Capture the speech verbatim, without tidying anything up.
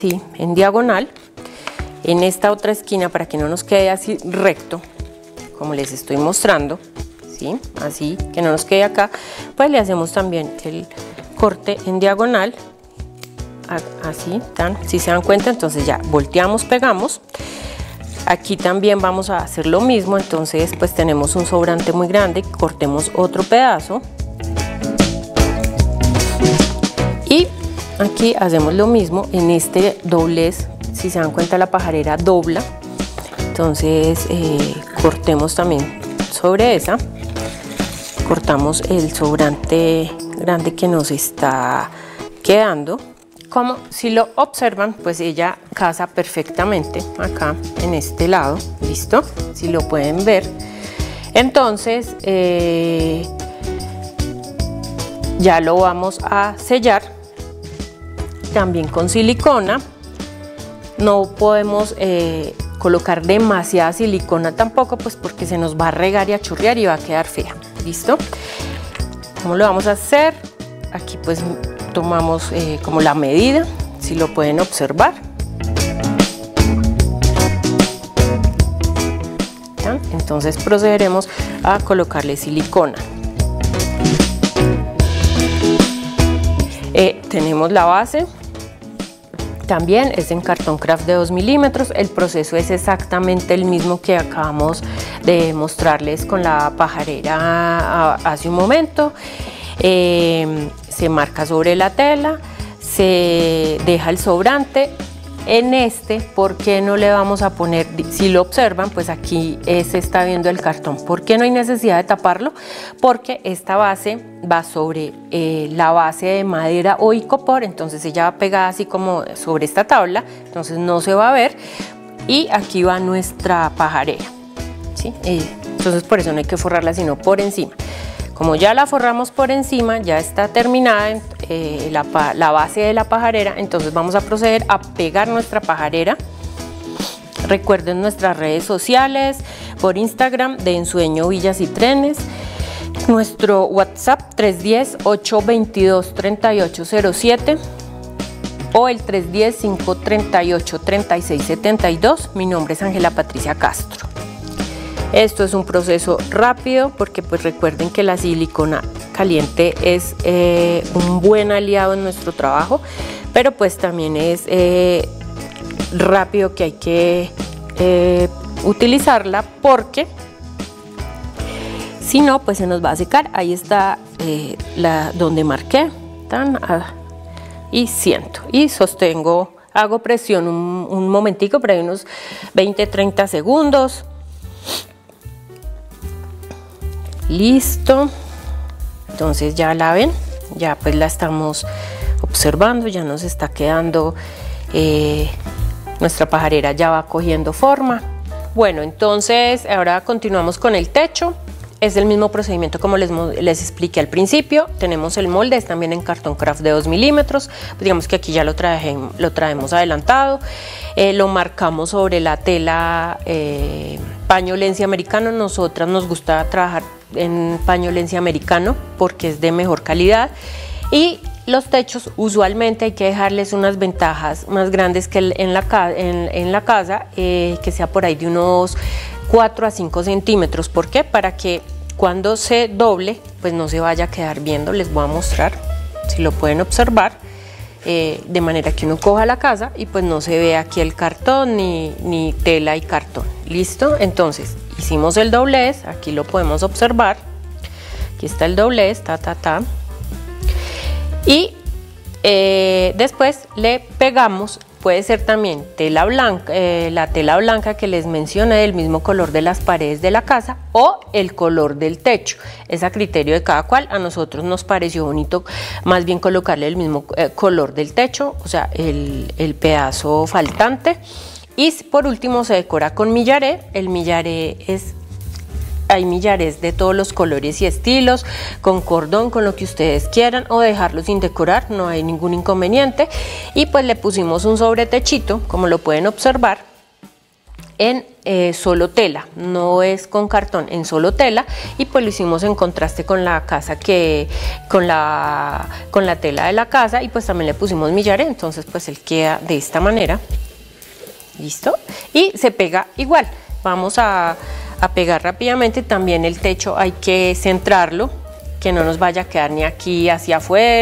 Sí, en diagonal, en esta otra esquina para que no nos quede así recto, como les estoy mostrando, ¿sí? Así que no nos quede acá, pues le hacemos también el corte en diagonal, así, tan, si se dan cuenta, entonces ya volteamos, pegamos. Aquí también vamos a hacer lo mismo, entonces pues tenemos un sobrante muy grande, cortemos otro pedazo. Y aquí hacemos lo mismo en este doblez, si se dan cuenta la pajarera dobla, entonces eh, cortemos también sobre esa, cortamos el sobrante grande que nos está quedando. Como si lo observan, pues ella casa perfectamente acá en este lado, ¿listo? Si lo pueden ver. Entonces eh, ya lo vamos a sellar también con silicona. No podemos eh, colocar demasiada silicona tampoco, pues porque se nos va a regar y a churrear y va a quedar fea, ¿listo? ¿Cómo lo vamos a hacer? Aquí pues tomamos eh, como la medida, si lo pueden observar. ¿Ya? Entonces procederemos a colocarle silicona. Eh, tenemos la base, también es en cartón craft de dos milímetros, el proceso es exactamente el mismo que acabamos de mostrarles con la pajarera hace un momento. Eh, se marca sobre la tela, se deja el sobrante. En este, ¿por qué no le vamos a poner? Si lo observan, pues aquí eh, se está viendo el cartón. ¿Por qué no hay necesidad de taparlo? Porque esta base va sobre eh, la base de madera o icopor, entonces ella va pegada así como sobre esta tabla, entonces no se va a ver. Y aquí va nuestra pajarera, ¿sí? Eh, entonces por eso no hay que forrarla, sino por encima. Como ya la forramos por encima, ya está terminada eh, la, la base de la pajarera, entonces vamos a proceder a pegar nuestra pajarera. Recuerden nuestras redes sociales, por Instagram de Ensueño Villas y Trenes, nuestro WhatsApp tres uno cero, ocho dos dos, tres ocho cero siete o el tres uno cero, cinco tres ocho, tres seis siete dos. Mi nombre es Ángela Patricia Castro. Esto es un proceso rápido porque pues recuerden que la silicona caliente es eh, un buen aliado en nuestro trabajo, pero pues también es eh, rápido que hay que eh, utilizarla porque si no pues se nos va a secar. Ahí está eh, la, donde marqué tan, ah, y siento y sostengo, hago presión un, un momentico, por ahí unos veinte treinta segundos. Listo, entonces ya la ven, ya pues la estamos observando, ya nos está quedando, eh, nuestra pajarera ya va cogiendo forma. Bueno, entonces ahora continuamos con el techo. Es el mismo procedimiento como les, les expliqué al principio. Tenemos el molde, es también en cartón craft de dos milímetros. Pues digamos que aquí ya lo, traje, lo traemos adelantado. Eh, lo marcamos sobre la tela eh, paño Lencia americano. Nosotras nos gusta trabajar en paño Lencia americano porque es de mejor calidad. Y los techos usualmente hay que dejarles unas ventajas más grandes que en la, en, en la casa, eh, que sea por ahí de unos cuatro a cinco centímetros. ¿Por qué? Para que cuando se doble pues no se vaya a quedar viendo. Les voy a mostrar, si lo pueden observar, eh, de manera que uno coja la casa y pues no se ve aquí el cartón ni, ni tela y cartón. ¿Listo? Entonces hicimos el doblez, aquí lo podemos observar, aquí está el doblez, ta ta ta, y eh, después le pegamos. Puede ser también tela blanca, eh, la tela blanca que les mencioné, del mismo color de las paredes de la casa, o el color del techo. Es a criterio de cada cual. A nosotros nos pareció bonito más bien colocarle el mismo eh, color del techo, o sea, el, el pedazo faltante. Y por último se decora con millaré. El millaré es... Hay millarés de todos los colores y estilos, con cordón, con lo que ustedes quieran, o dejarlo sin decorar, no hay ningún inconveniente. Y pues le pusimos un sobretechito, como lo pueden observar. en eh, solo tela, no es con cartón, en solo tela, y pues lo hicimos en contraste con la casa que con la con la tela de la casa, y pues también le pusimos millaré, entonces pues él queda de esta manera. Listo, y se pega igual. Vamos a, a pegar rápidamente. También el techo hay que centrarlo, que no nos vaya a quedar ni aquí hacia afuera